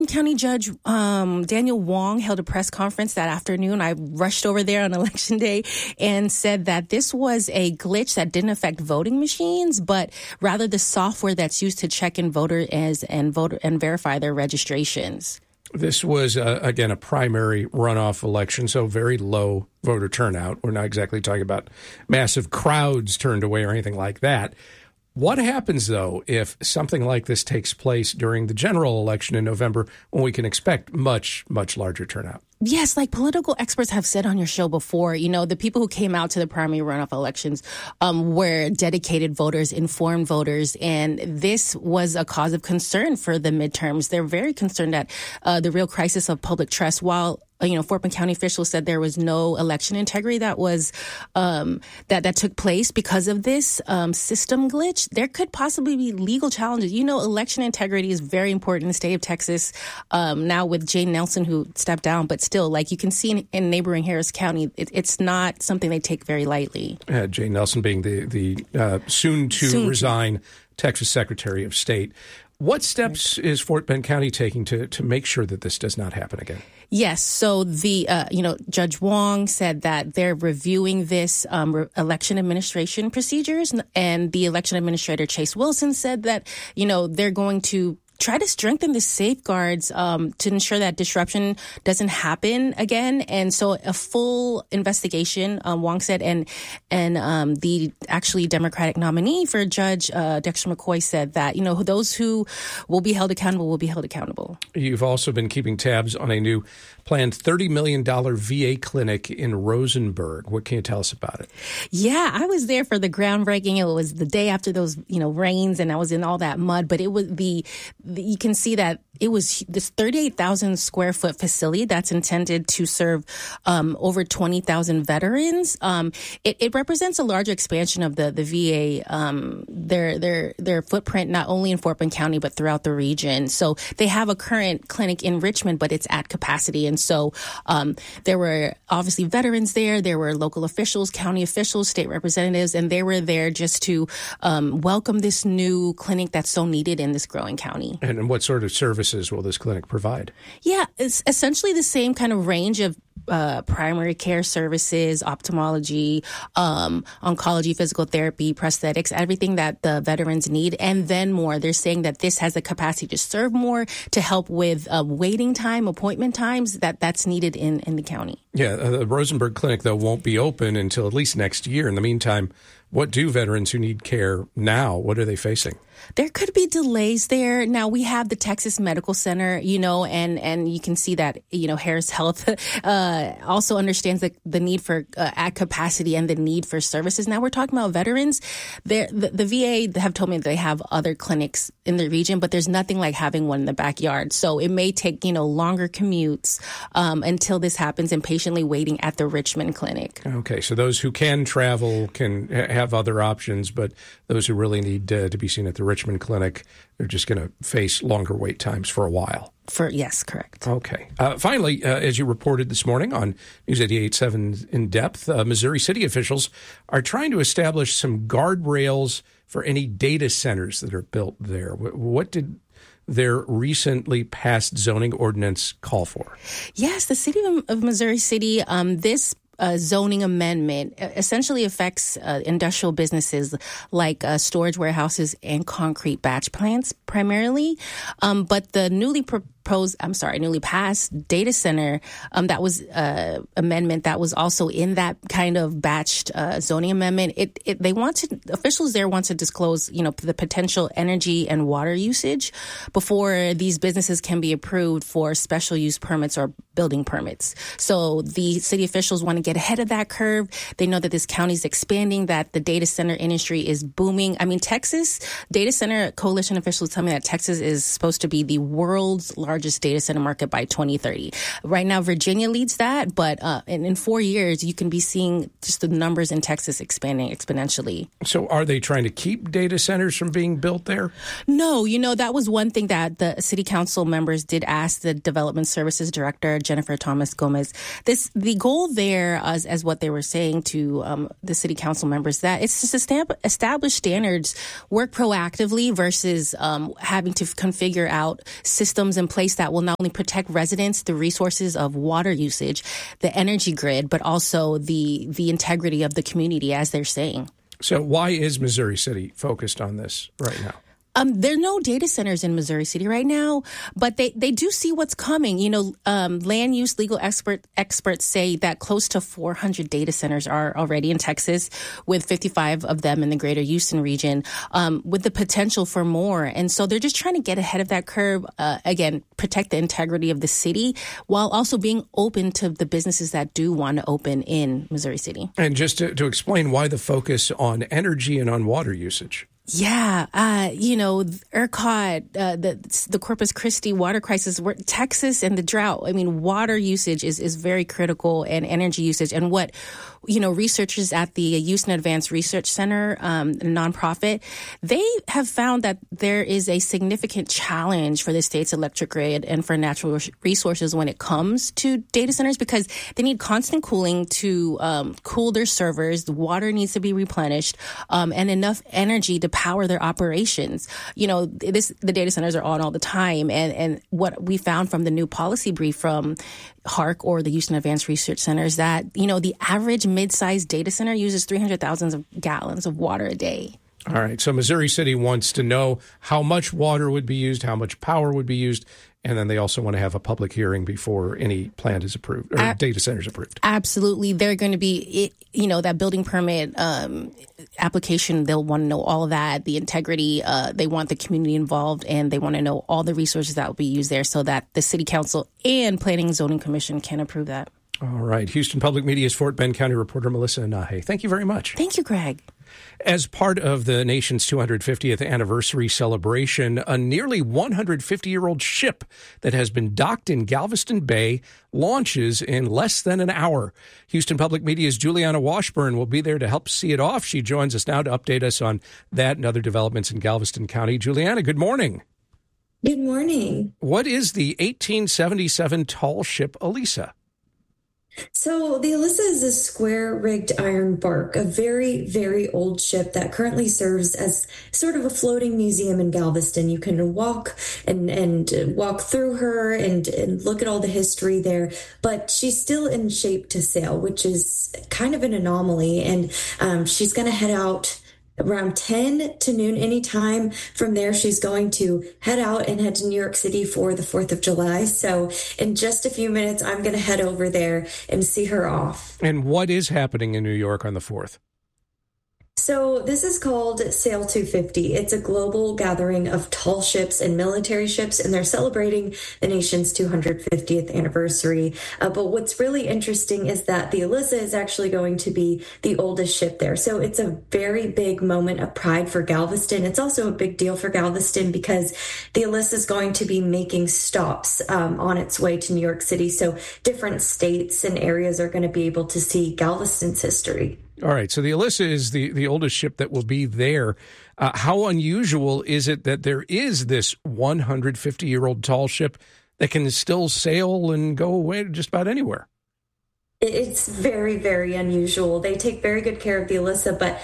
County Judge Daniel Wong held a press conference that afternoon. I rushed over there on Election Day and said that this was a glitch that didn't affect voting machines, but rather the software that's used to check in and verify their registrations. This was, again, a primary runoff election, so very low voter turnout. We're not exactly talking about massive crowds turned away or anything like that. What happens, though, if something like this takes place during the general election in November when we can expect much, much larger turnout? Yes, like political experts have said on your show before, you know, the people who came out to the primary runoff elections were dedicated voters, informed voters, and this was a cause of concern for the midterms. They're very concerned at the real crisis of public trust. While Fort Bend County officials said there was no election integrity that was that took place because of this system glitch. There could possibly be legal challenges. You know, election integrity is very important in the state of Texas. Now with Jane Nelson, who stepped down, but still, like you can see in neighboring Harris County, it's not something they take very lightly. Jane Nelson being the soon to resign Texas Secretary of State. What steps is Fort Bend County taking to make sure that this does not happen again? Yes. So Judge Wong said that they're reviewing this election administration procedures, and the election administrator, Chase Wilson, said that, they're going to try to strengthen the safeguards to ensure that disruption doesn't happen again. And so a full investigation, Wong said, and the actually Democratic nominee for Judge Dexter McCoy said that, those who will be held accountable will be held accountable. You've also been keeping tabs on a new planned $30 million VA clinic in Rosenberg. What can you tell us about it? Yeah, I was there for the groundbreaking. It was the day after those, rains, and I was in all that mud, but it was you can see that it was this 38,000 square foot facility that's intended to serve over 20,000 veterans. It represents a larger expansion of the VA, their footprint, not only in Fort Bend County, but throughout the region. So they have a current clinic in Richmond, but it's at capacity. And so there were obviously veterans there. There were local officials, county officials, state representatives, and they were there just to welcome this new clinic that's so needed in this growing county. And what sort of services will this clinic provide? Yeah, it's essentially the same kind of range of primary care services, ophthalmology, oncology, physical therapy, prosthetics, everything that the veterans need, and then more. They're saying that this has the capacity to serve more, to help with waiting time, appointment times that's needed in the county. Yeah, the Rosenberg Clinic, though, won't be open until at least next year. In the meantime, what do veterans who need care now, what are they facing? There could be delays there. Now, we have the Texas Medical Center, and you can see that, Harris Health also understands the need for at capacity and the need for services. Now, we're talking about veterans. The VA have told me that they have other clinics in the region, but there's nothing like having one in the backyard. So it may take, longer commutes until this happens, and patiently waiting at the Richmond clinic. Okay, so those who can travel can have other options, but those who really need to be seen at the Richmond clinic, they're just going to face longer wait times for a while. Yes, correct. Okay. Finally, as you reported this morning on News 88.7 In Depth, Missouri city officials are trying to establish some guardrails for any data centers that are built there. What did their recently passed zoning ordinance call for? Yes, the city of Missouri City, this zoning amendment essentially affects industrial businesses like storage warehouses and concrete batch plants primarily. But the newly passed data center that was amendment that was also in that kind of batched zoning amendment. Officials there want to disclose, the potential energy and water usage before these businesses can be approved for special use permits or building permits. So the city officials want to get ahead of that curve. They know that this county is expanding, that the data center industry is booming. I mean, Texas data center coalition officials tell me that Texas is supposed to be the world's largest data center market by 2030. Right now, Virginia leads that, but in 4 years, you can be seeing just the numbers in Texas expanding exponentially. So are they trying to keep data centers from being built there? No, that was one thing that the city council members did ask the development services director, Jennifer Thomas Gomez. The goal there, as what they were saying to the city council members, that it's just establish standards, work proactively versus having to configure out systems in place place that will not only protect residents, the resources of water usage, the energy grid, but also the integrity of the community, as they're saying. So why is Missouri City focused on this right now? There are no data centers in Missouri City right now, but they do see what's coming. Land use legal experts say that close to 400 data centers are already in Texas, with 55 of them in the greater Houston region, with the potential for more. And so they're just trying to get ahead of that curve, again, protect the integrity of the city while also being open to the businesses that do want to open in Missouri City. And just to explain why the focus on energy and on water usage. Yeah, ERCOT, the Corpus Christi water crisis, Texas and the drought. I mean, water usage is very critical, and energy usage. And what, researchers at the Houston Advanced Research Center, a nonprofit, they have found that there is a significant challenge for the state's electric grid and for natural resources when it comes to data centers, because they need constant cooling to cool their servers. The water needs to be replenished, and enough energy to power their operations. The data centers are on all the time. And what we found from the new policy brief from HARC, or the Houston Advanced Research Center, is that, the average mid-sized data center uses 300,000 gallons of water a day. All right. So Missouri City wants to know how much water would be used, how much power would be used, and then they also want to have a public hearing before any plant is approved or data center is approved. Absolutely. They're going to be, that building permit application. They'll want to know all of that, the integrity. They want the community involved, and they want to know all the resources that will be used there so that the city council and Planning and Zoning Commission can approve that. All right. Houston Public Media's Fort Bend County reporter Melissa Nahe. Thank you very much. Thank you, Greg. As part of the nation's 250th anniversary celebration, a nearly 150-year-old ship that has been docked in Galveston Bay launches in less than an hour. Houston Public Media's Juliana Washburn will be there to help see it off. She joins us now to update us on that and other developments in Galveston County. Juliana, good morning. Good morning. What is the 1877 tall ship Elisa? So the Elisa is a square-rigged iron bark, a very, very old ship that currently serves as sort of a floating museum in Galveston. You can walk and walk through her and look at all the history there, but she's still in shape to sail, which is kind of an anomaly. And she's going to head out around 10 to noon anytime. From there, she's going to head out and head to New York City for the 4th of July. So in just a few minutes, I'm going to head over there and see her off. And what is happening in New York on the 4th? So this is called Sail 250. It's a global gathering of tall ships and military ships, and they're celebrating the nation's 250th anniversary. But what's really interesting is that the Elisa is actually going to be the oldest ship there. So it's a very big moment of pride for Galveston. It's also a big deal for Galveston because the Elisa is going to be making stops on its way to New York City. So different states and areas are going to be able to see Galveston's history. All right. So the Elisa is the oldest ship that will be there. How unusual is it that there is this 150-year-old tall ship that can still sail and go away just about anywhere? It's very, very unusual. They take very good care of the Elisa, but,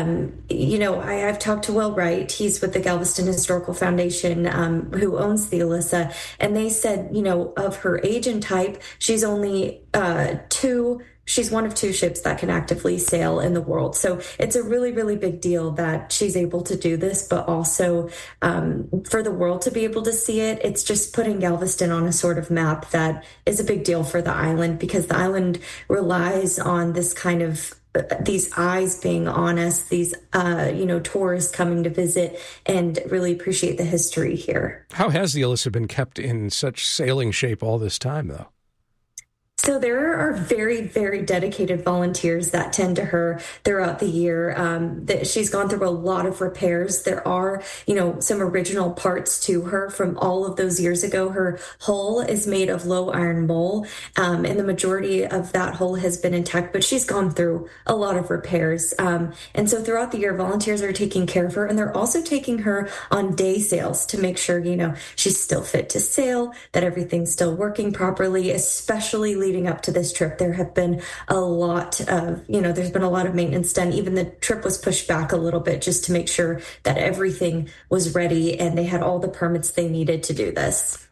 I've talked to Will Wright. He's with the Galveston Historical Foundation, who owns the Elisa, and they said, of her age and type, she's only She's one of two ships that can actively sail in the world. So it's a really, really big deal that she's able to do this, but also for the world to be able to see it. It's just putting Galveston on a sort of map that is a big deal for the island, because the island relies on this kind of these eyes being on us, these, tourists coming to visit and really appreciate the history here. How has the Elisa been kept in such sailing shape all this time, though? So there are very, very dedicated volunteers that tend to her throughout the year. She's gone through a lot of repairs. There are, some original parts to her from all of those years ago. Her hull is made of low iron mole, and the majority of that hull has been intact, but she's gone through a lot of repairs. And so throughout the year, volunteers are taking care of her, and they're also taking her on day sails to make sure, she's still fit to sail, that everything's still working properly, especially leading up to this trip. There have been a lot of, there's been a lot of maintenance done. Even the trip was pushed back a little bit just to make sure that everything was ready and they had all the permits they needed to do this.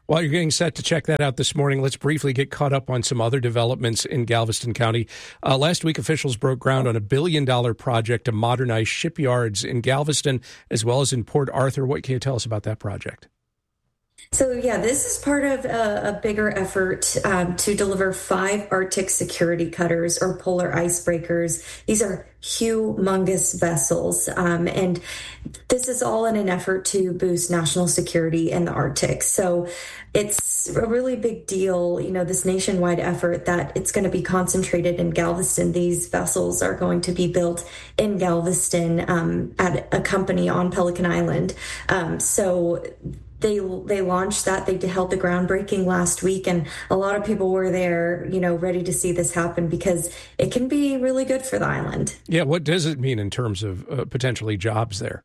While you're getting set to check that out this morning, let's briefly get caught up on some other developments in Galveston County. Last week, officials broke ground on a $1 billion project to modernize shipyards in Galveston as well as in Port Arthur. What can you tell us about that project? So, yeah, this is part of a bigger effort to deliver 5 Arctic security cutters or polar icebreakers. These are humongous vessels, and this is all in an effort to boost national security in the Arctic. So it's a really big deal, this nationwide effort that it's going to be concentrated in Galveston. These vessels are going to be built in Galveston at a company on Pelican Island. So they launched that. They held the groundbreaking last week, and a lot of people were there, ready to see this happen because it can be really good for the island. Yeah, what does it mean in terms of potentially jobs there?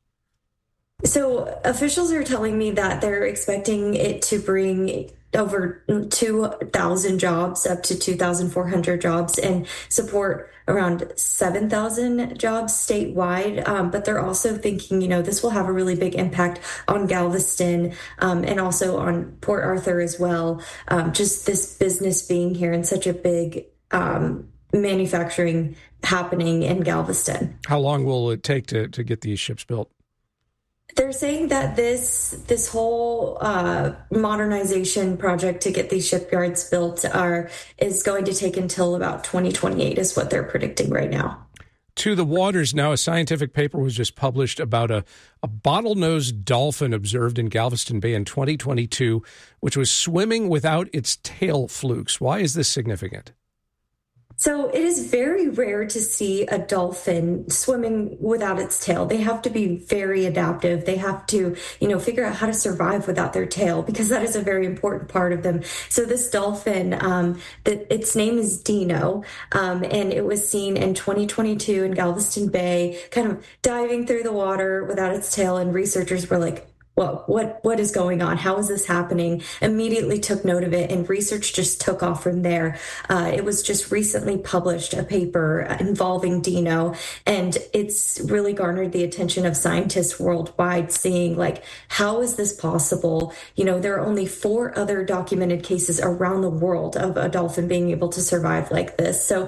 So officials are telling me that they're expecting it to bring over 2,000 jobs, up to 2,400 jobs, and support around 7,000 jobs statewide. But they're also thinking, this will have a really big impact on Galveston and also on Port Arthur as well. Just this business being here and such a big manufacturing happening in Galveston. How long will it take to get these ships built? They're saying that this whole modernization project to get these shipyards built is going to take until about 2028 is what they're predicting right now. To the waters now, a scientific paper was just published about a bottlenose dolphin observed in Galveston Bay in 2022, which was swimming without its tail flukes. Why is this significant? So it is very rare to see a dolphin swimming without its tail. They have to be very adaptive. They have to, figure out how to survive without their tail because that is a very important part of them. So this dolphin, its name is Dino, and it was seen in 2022 in Galveston Bay, kind of diving through the water without its tail. And researchers were like, whoa, what is going on? How is this happening? Immediately took note of it, and research just took off from there. It was just recently published, a paper involving Dino, and it's really garnered the attention of scientists worldwide, seeing how is this possible? There are only 4 other documented cases around the world of a dolphin being able to survive like this. So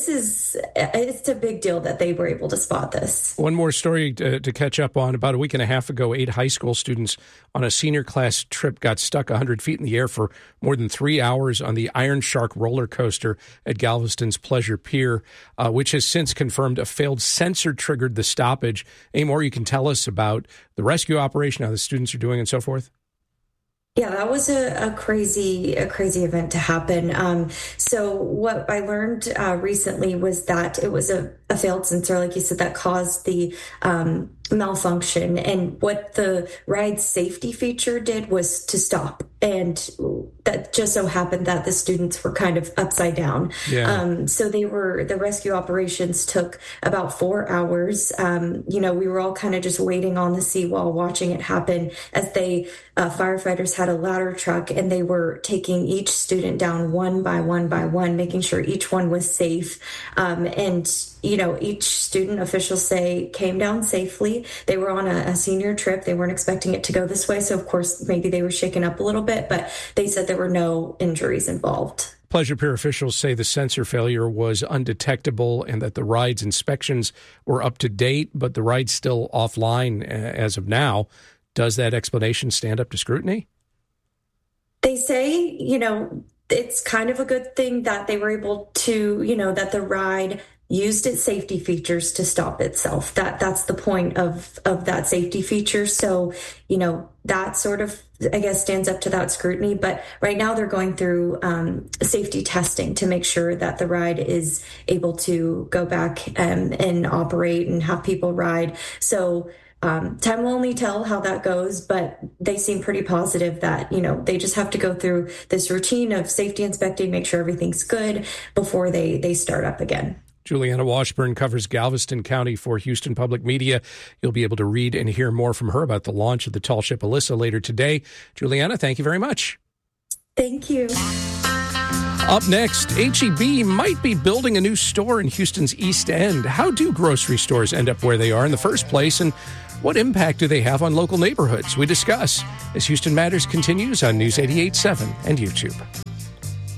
it's a big deal that they were able to spot this. One more story to catch up on. About a week and a half ago, 8 high school students on a senior class trip got stuck 100 feet in the air for more than 3 hours on the Iron Shark roller coaster at Galveston's Pleasure Pier, which has since confirmed a failed sensor triggered the stoppage. Any more you can tell us about the rescue operation, how the students are doing, and so forth? Yeah, that was a crazy event to happen. So what I learned recently was that it was a failed sensor, like you said, that caused the malfunction. And what the ride safety feature did was to stop. And that just so happened that the students were kind of upside down. Yeah. So the rescue operations took about 4 hours. We were all kind of just waiting on the seawall, watching it happen as firefighters had a ladder truck and they were taking each student down one by one, making sure each one was safe. And each student, officials say, came down safely. They were on a senior trip. They weren't expecting it to go this way. So, of course, maybe they were shaken up a little bit, but they said there were no injuries involved. Pleasure Pier officials say the sensor failure was undetectable and that the ride's inspections were up to date, but the ride's still offline as of now. Does that explanation stand up to scrutiny? They say, it's kind of a good thing that they were able to, that the ride used its safety features to stop itself. That's the point of that safety feature. So, that sort of, I guess, stands up to that scrutiny. But right now they're going through safety testing to make sure that the ride is able to go back and operate and have people ride. So time will only tell how that goes, but they seem pretty positive that, they just have to go through this routine of safety inspecting, make sure everything's good before they start up again. Juliana Washburn covers Galveston County for Houston Public Media. You'll be able to read and hear more from her about the launch of the tall ship Alyssa later today. Juliana, thank you very much. Thank you. Up next, H-E-B might be building a new store in Houston's East End. How do grocery stores end up where they are in the first place, and what impact do they have on local neighborhoods? We discuss as Houston Matters continues on News 88.7 and YouTube.